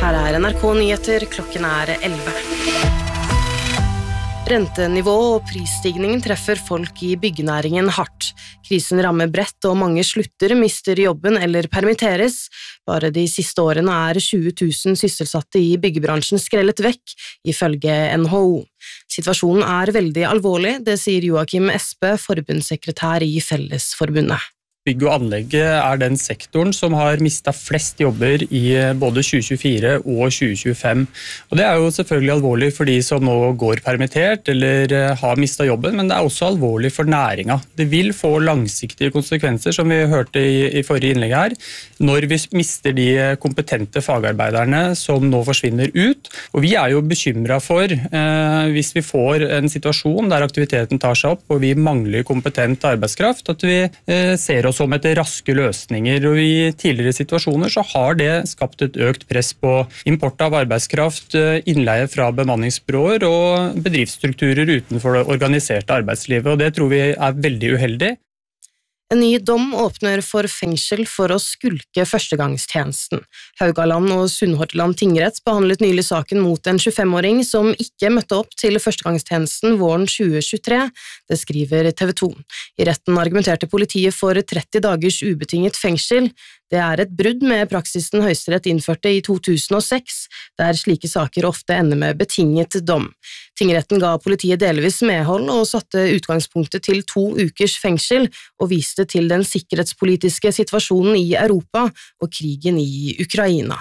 Her NRK Nyheter, klokken 11. Rentenivå og prisstigningen treffer folk i byggenæringen hardt. Krisen rammer bredt, og mange slutter, mister jobben eller permitteres. Bare de siste årene 20 000 sysselsatte i byggebransjen skrellet vekk, ifølge NHO. Situasjonen veldig alvorlig, det sier Joakim Espe, forbundssekretær i Fellesforbundet. Bygg og anlegg den sektoren som har mistet flest jobber i både 2024 og 2025. Og det jo selvfølgelig alvorlig for de som nå går permittert eller har mistet jobben, men det også alvorlig for næringen. Det vil få langsiktige konsekvenser, som vi hørte i forrige innlegg her, når vi mister de kompetente fagarbeiderne som nå forsvinner ut. Og vi jo bekymret for, hvis vi får en situasjon der aktiviteten tar seg opp og vi mangler kompetent arbeidskraft, at vi ser oss som etter raske løsninger, og i tidligere situasjoner så har det skapt et økt press på import av arbeidskraft, innleie fra bemanningsbyråer og bedriftsstrukturer utenfor det organiserte arbeidslivet, og det tror vi veldig uheldig. En ny dom åpner for fengsel for å skulke førstegangstjenesten. Haugaland og Sunnhordland tingrett behandlet nylig saken mot en 25-åring som ikke møtte opp til førstegangstjenesten våren 2023, det skriver TV 2. I retten argumenterte politiet for 30 dagers ubetinget fengsel. Det et brudd med praksisen Høyesterett innførte i 2006, der slike saker ofte ender med betinget dom. Tingretten ga politiet delvis medhold og satte utgangspunktet til 2 ukers fengsel og viste til den sikkerhetspolitiske situasjonen i Europa og krigen i Ukraina.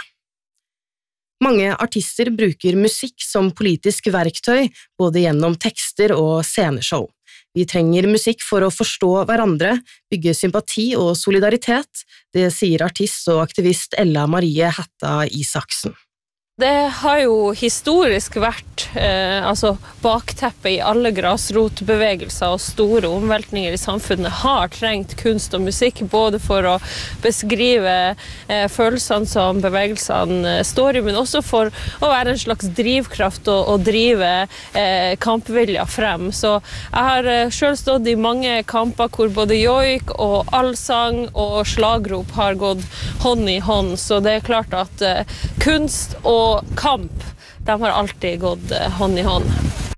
Mange artister bruker musikk som politisk verktøy, både gjennom tekster og sceneshow. Vi trenger musikk for å forstå hverandre, bygge sympati og solidaritet, det sier artist og aktivist Ella Marie Hætta Isaksen. Det har jo historisk vært bakteppet i alle grasrotbevegelser og store omveltninger i samfunnet har trengt kunst og musikk, både for å beskrive følelsene som bevegelsene står i, men også for å være en slags drivkraft og drive kampvilja frem. Så jeg har selv stått i mange kamper hvor både joik og allsang og slagrop har gått hånd i hånd, så det klart at kunst og kamp, de har alltid gått hånd i hånd.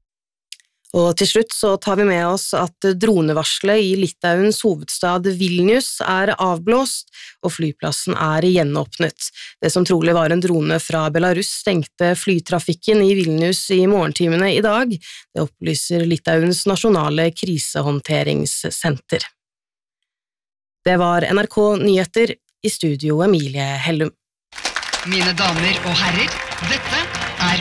Og til slutt så tar vi med oss at dronevarselet i Litauens hovedstad Vilnius avblåst, og flyplassen gjenåpnet. Det som trolig var en drone fra Belarus stengte flytrafikken i Vilnius i morgentimene i dag. Det opplyser Litauens nasjonale krisehåndteringssenter. Det var NRK Nyheter, i studio Emilie Hellum. Mine damer og herrer, dette